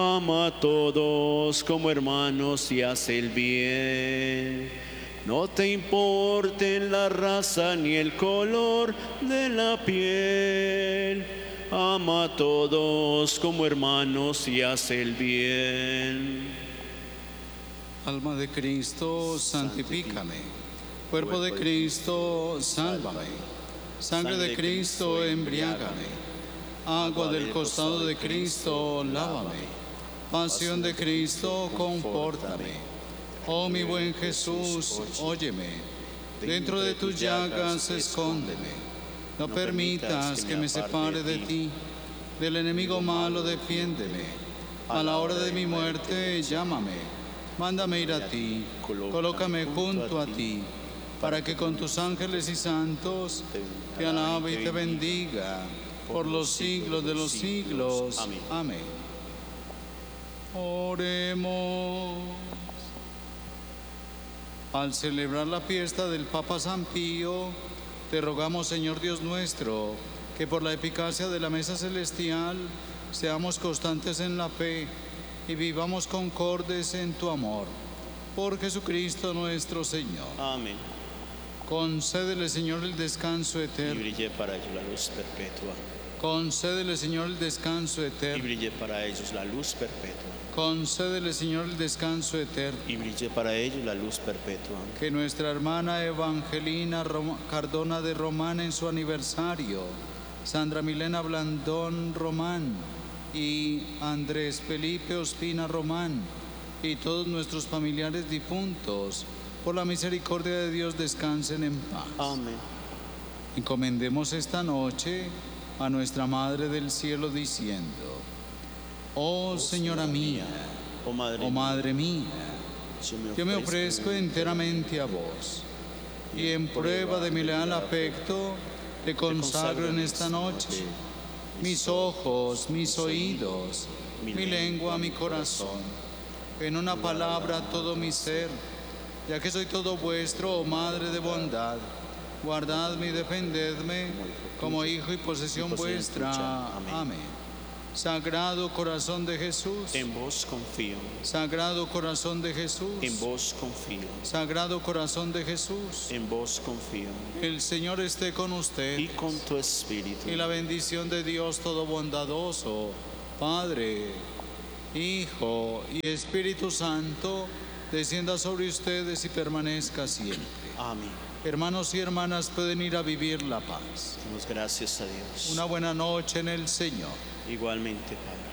Ama a todos como hermanos y haz el bien. No te importen la raza ni el color de la piel. Ama a todos como hermanos y haz el bien. Alma de Cristo, santifícame. Cuerpo de Cristo, sálvame. Sangre de Cristo, embriágame. Agua del costado de Cristo, lávame. Pasión de Cristo, confórtame. Oh mi buen Jesús, óyeme. Dentro de tus llagas, escóndeme. No permitas que me separe de ti. Del enemigo malo, defiéndeme. A la hora de mi muerte, llámame. Mándame ir a ti. Colócame junto a ti, para que con tus ángeles y santos te alabe y te bendiga por los siglos de los siglos. Amén. Oremos. Al celebrar la fiesta del Papa San Pío, te rogamos, Señor Dios nuestro, que por la eficacia de la mesa celestial seamos constantes en la fe y vivamos concordes en tu amor. Por Jesucristo nuestro Señor. Amén. Concédele, Señor, el descanso Y eterno. brille para ellos la luz perpetua. Concédele, Señor, el descanso Y eterno. brille para ellos la luz perpetua. Concédele, Señor, el descanso eterno. Y brille para ellos la luz perpetua. Que nuestra hermana Evangelina Cardona de Román en su aniversario, Sandra Milena Blandón Román y Andrés Felipe Ospina Román y todos nuestros familiares difuntos, por la misericordia de Dios, descansen en paz. Amén. Encomendemos esta noche a nuestra Madre del Cielo diciendo: Oh Señora mía, Oh Madre mía, yo me ofrezco enteramente a vos, y en prueba de mi leal afecto te consagro en esta noche mis ojos, mis oídos, mi lengua, mi corazón, en una palabra todo mi ser, ya que soy todo vuestro, oh Madre de bondad. Guardadme y defendedme como hijo y posesión vuestra. Amén. Sagrado corazón de Jesús, En vos confío. Sagrado corazón de Jesús, En vos confío. Sagrado corazón de Jesús. En vos confío. El Señor esté con usted, Y con tu espíritu. y la bendición de Dios todo bondadoso, Padre, Hijo y Espíritu Santo, descienda sobre ustedes y permanezca siempre. Amén. Hermanos y hermanas, pueden ir a vivir la paz. Damos gracias a Dios. Una buena noche en el Señor. Igualmente, Padre.